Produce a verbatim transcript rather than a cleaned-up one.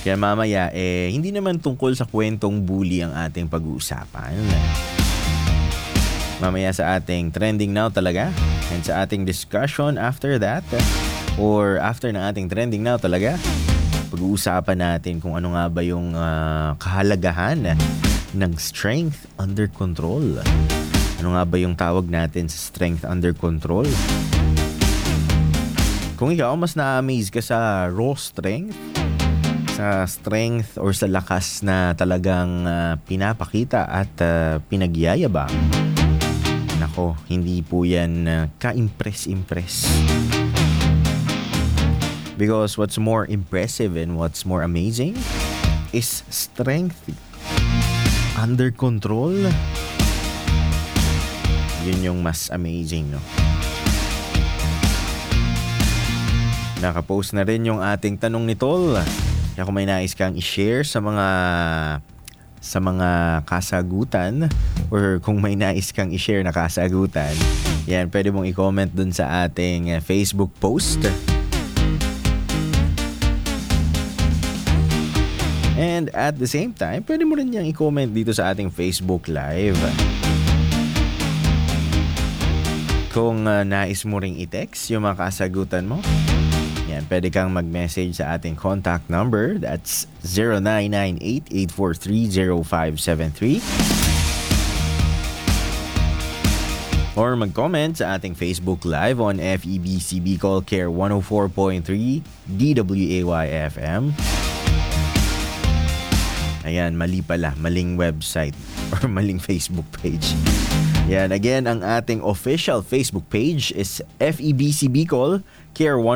Kaya mamaya, eh, hindi naman tungkol sa kwentong bully ang ating pag-uusapan. Mamaya sa ating trending now talaga, and sa ating discussion after that, or after ng ating trending now talaga, pag-uusapan natin kung ano nga ba yung uh, kahalagahan ng strength under control. Ano nga ba yung tawag natin sa strength under control? Kung ikaw, mas na-amaze ka sa raw strength, sa strength or sa lakas na talagang uh, pinapakita at uh, pinagyayabang, nako, hindi po yan uh, ka-impress-impress. Because what's more impressive and what's more amazing is strength under control. Yun yung mas amazing, no? Nakapost na rin yung ating tanong ni Tol. Kaya kung may nais kang i-share sa mga sa mga kasagutan, or kung may nais kang i-share na kasagutan, yan, pwede mong i-comment dun sa ating Facebook post. And at the same time, pwede mo rin niyang i-comment dito sa ating Facebook Live. Kung uh, nais mo ring i-text yung mga kasagutan mo, yan, pwede kang mag-message sa ating contact number. That's zero nine nine eight, eight four three, zero five seven three. Or mag-comment sa ating Facebook Live on F E B C Bicol Care one oh four point three D W A Y F M. Ayan, mali pala. Maling website or maling Facebook page. Yan, again, ang ating official Facebook page is F E B C Bicol Care